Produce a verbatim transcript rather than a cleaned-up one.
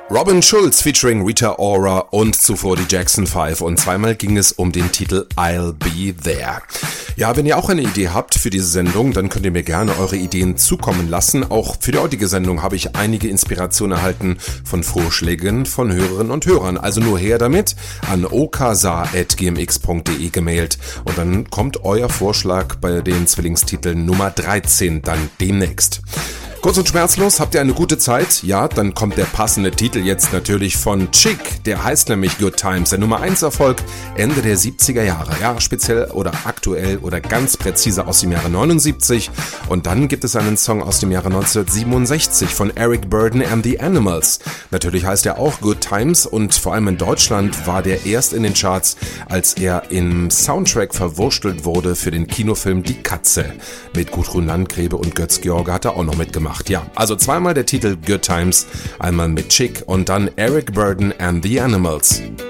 Robin Schulz featuring Rita Ora und zuvor die Jackson Five und zweimal ging es um den Titel I'll Be There. Ja, wenn ihr auch eine Idee habt für diese Sendung, dann könnt ihr mir gerne eure Ideen zukommen lassen. Auch für die heutige Sendung habe ich einige Inspirationen erhalten von Vorschlägen von Hörerinnen und Hörern. Also nur her damit an okasa at gmx punkt de gemailt und dann kommt euer Vorschlag bei den Zwillingstiteln Nummer dreizehn dann demnächst. Kurz und schmerzlos, habt ihr eine gute Zeit? Ja, dann kommt der passende Titel jetzt natürlich von Chick. Der heißt nämlich Good Times. Der Nummer eins Erfolg Ende der siebziger Jahre. Ja, speziell oder aktuell oder ganz präzise aus dem Jahre neunundsiebzig. Und dann gibt es einen Song aus dem Jahre neunzehnhundertsiebenundsechzig von Eric Burdon and the Animals. Natürlich heißt er auch Good Times und vor allem in Deutschland war der erst in den Charts, als er im Soundtrack verwurstelt wurde für den Kinofilm Die Katze. Mit Gudrun Landgräbe und Götz George hat er auch noch mitgemacht. Ja, also zweimal der Titel Good Times, einmal mit Chick und dann Eric Burdon and the Animals.